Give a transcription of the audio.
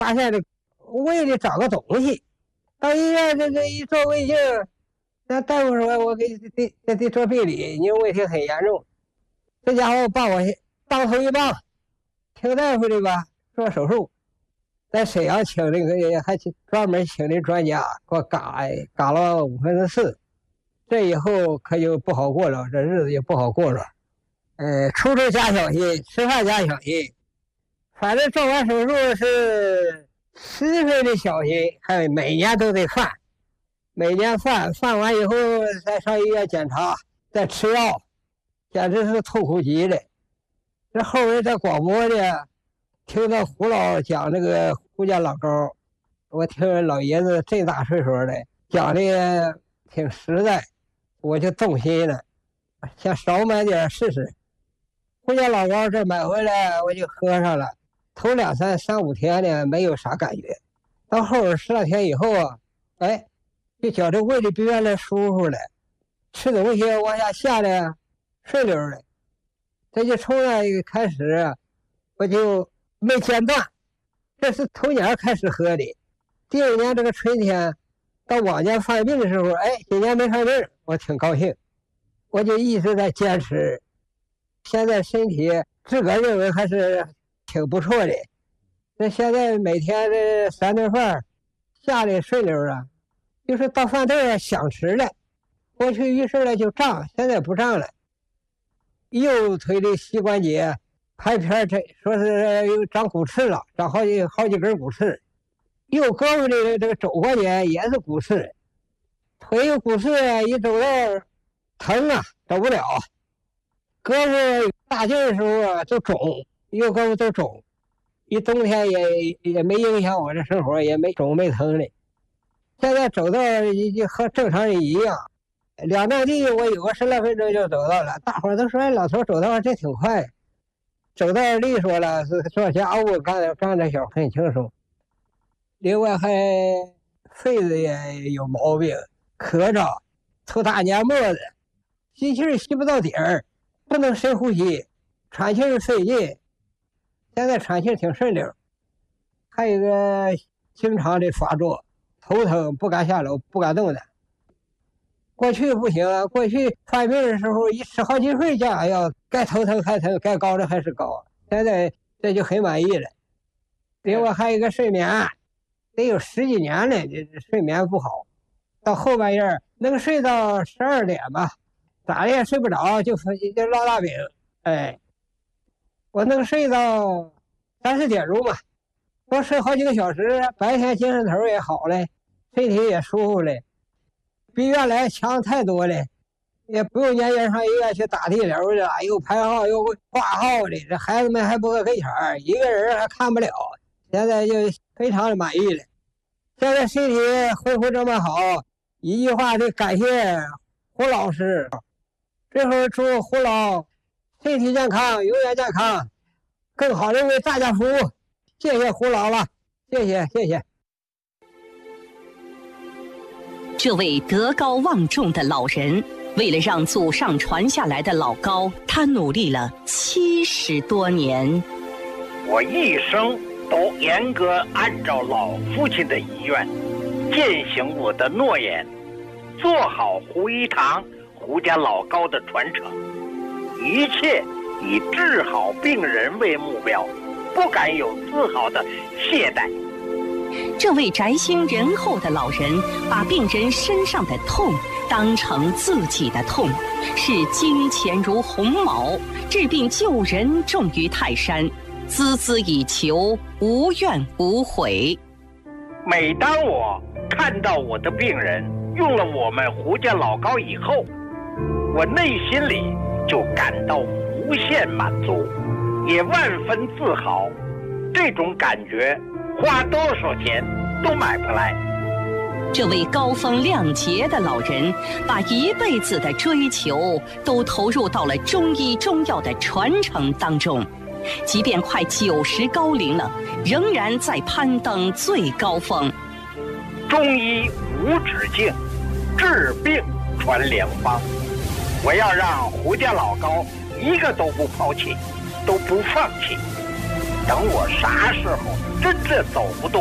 发现这胃里长个东西，到医院这一做胃镜，那大夫说我给得做病理，你胃挺很严重。这家伙把我当头一棒，听大夫的吧，做手术。在沈阳请那个还专门请的专家给我嘎了4/5，这以后可就不好过了，这日子也不好过了。出入加小心，吃饭加小心。反正做完手术是10分的小心，还每年都得犯，每年犯完以后再上医院检查，再吃药，简直是痛苦极了。这后面在广播呢，听到胡老讲那个胡家老高，我听老爷子这大岁数的讲的挺实在，我就动心了，想少买点试试。胡家老高这买回来我就喝上了，头3、5天呢没有啥感觉，到后边10来天以后啊，就觉得胃里比原来舒服了，吃东西往下下的顺溜了。这就从那一个开始，我就没间断，这是头年开始喝的。第2年这个春天，到往年犯病的时候，今年没犯病，我挺高兴，我就一直在坚持。现在身体自个认为还是挺不错的。那现在每天这3顿饭下的顺溜啊，就是到饭店想吃了，过去于是呢就胀，现在不胀了。右腿的膝关节拍片，这说是有长骨刺了，长好几根骨刺。右胳膊的这个肘关节也是骨刺，腿有骨刺，一走道疼啊，走不了。胳膊大劲的时候啊就肿，右胳膊都肿。一冬天也没影响我这生活，也没肿没疼的。现在走道就和正常人一样，2站地我有个10来分钟就走到了。大伙儿都说老头走道这挺快，走道利索了，是做家务干点小很轻松。另外还肺子也有毛病，咳着，吐大黏沫子，吸气吸不到底儿，不能深呼吸，喘气费劲。现在喘气挺顺溜。还有一个经常的发作，头疼不敢下楼，不敢动弹。过去不行啊，过去犯病的时候一吃好几份降压药，该头疼还疼，该高的还是高。现在这就很满意了。另外还有一个睡眠，得有10几年了，这睡眠不好，到后半夜能睡到12点吧，咋的也睡不着，就落大饼。我能睡到3、4点钟吧，多睡好几个小时，白天精神头也好了，身体也舒服了，比原来强太多了，也不用年年上医院去打地流的，又排号又挂号的，这孩子们还不搁跟前儿，一个人还看不了，现在就非常的满意了。现在身体恢复这么好，一句话得感谢胡老师。最后祝胡老身体健康，永远健康，更好的为大家服务。谢谢胡老了，谢谢。 这位德高望重的老人，为了让祖上传下来的老高，他努力了70多年。 我一生都严格按照老父亲的遗愿，践行我的诺言，做好胡一堂胡家老高的传承，一切以治好病人为目标，不敢有丝毫的懈怠。 这位宅心仁厚的老人，把病人身上的痛当成自己的痛，视金钱如鸿毛，治病救人重于泰山，孜孜以求，无怨无悔。 每当我看到我的病人用了我们胡家老高以后，我内心里就感到无限满足，也万分自豪。这种感觉花多少钱都买不来。 这位高风亮节的老人，把一辈子的追求都投入到了中医中药的传承当中，即便快90高龄了，仍然在攀登最高峰。 中医无止境，治病传良方。我要让胡家老高一个都不抛弃，都不放弃。 等我啥时候真正走不动